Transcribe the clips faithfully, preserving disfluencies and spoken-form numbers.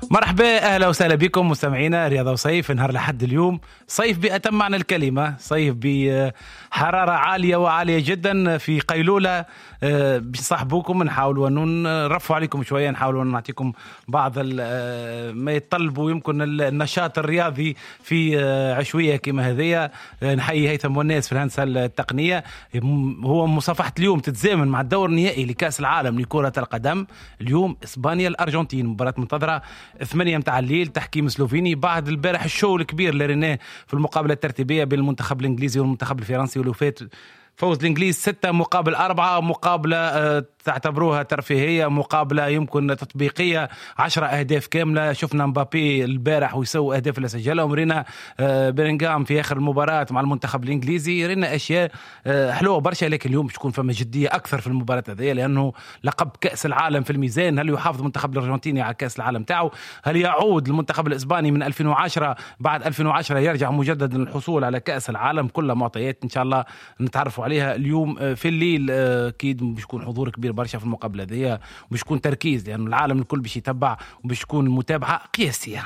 مرحبا، أهلا وسهلا بكم مستمعينا رياضة وصيف. نهار لحد اليوم صيف بأتم معنى الكلمة، صيف بحرارة عالية وعالية جدا، في قيلولة بصاحبوكم. نحاول أن نرفع عليكم شوية، نحاول أن نعطيكم بعض ما يتطلبوا يمكن النشاط الرياضي في عشوية كما هذه. نحيي هيثم والناس في الهندسة التقنية. هو مصافحة اليوم تتزامن مع الدور النهائي لكأس العالم لكرة القدم. اليوم إسبانيا الأرجنتين، مباراة منتظرة ثمانية متاع الليل، تحكيم سلوفيني بعد البارح الشو الكبير اللي ريناه في المقابلة الترتيبية بين المنتخب الإنجليزي والمنتخب الفرنسي، ولو فات فوز الإنجليز ستة مقابل أربعة. مقابلة أه تعتبروها ترفيهية، مقابلة يمكن تطبيقية، عشرة أهداف كاملة. شفنا مبابي البارح ويسوي أهداف اللي سجلهم، رينا أه بيرنغهام في آخر المباراة مع المنتخب الإنجليزي، رينا أشياء أه حلوة برشا. لكن اليوم تكون فما جدية أكثر في المباراة هذه، لأنه لقب كأس العالم في الميزان. هل يحافظ المنتخب الأرجنتيني على كأس العالم تاعو؟ هل يعود المنتخب الإسباني من ألفين وعشرة بعد ألفين وعشرة يرجع مجددا للحصول على كأس العالم؟ كلها معطيات إن شاء الله نتعرفوا عليها اليوم في الليل. أكيد باش يكون حضور كبير برشا في المقابلة هذه، وباش يكون تركيز، لأن العالم الكل باش يتبع وباش يكون متابعة قياسية.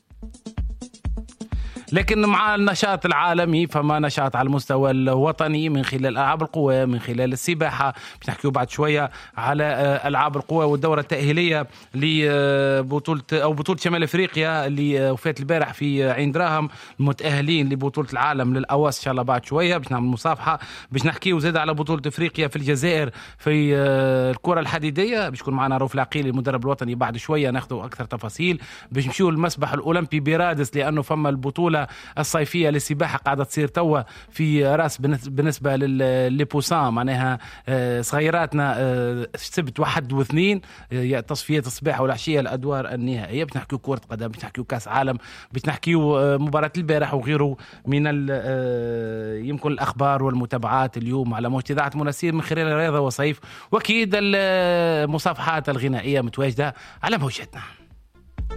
لكن مع النشاط العالمي فما نشاط على المستوى الوطني من خلال ألعاب القوى، من خلال السباحة. باش نحكيو بعد شوية على ألعاب القوى والدورة التأهيلية لبطولة أو بطولة شمال أفريقيا اللي وفات البارح في عين دراهم، المتأهلين لبطولة العالم للأواس. إن شاء الله بعد شوية باش نعمل مصافحة. باش نحكيو زاد على بطولة أفريقيا في الجزائر في الكرة الحديدية، باش يكون معنا روف العقيلي المدرب الوطني. بعد شوية ناخذوا أكثر تفاصيل. باش نمشيو للمسبح الأولمبي برادس، لأنه فما البطولة الصيفية للسباحة قاعدة تصير توا في راس بالنسبة للبوسان، معناها صغيراتنا سبت واحد واثنين، تصفيات الصباح والعشية الأدوار النهائية. باش نحكيو كرة قدم، باش نحكيو كاس عالم، باش نحكيو مباراة البارح وغيره من يمكن الأخبار والمتابعات اليوم على موجة إذاعة مناسير من خلال رياضة وصيف، وأكيد المصافحات الغنائية متواجدة على موجتنا.